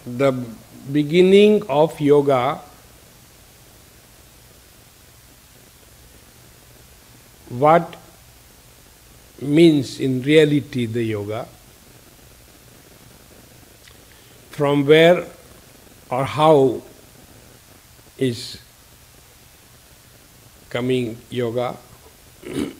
the beginning of yoga, what means in reality the yoga, from where or how is coming yoga.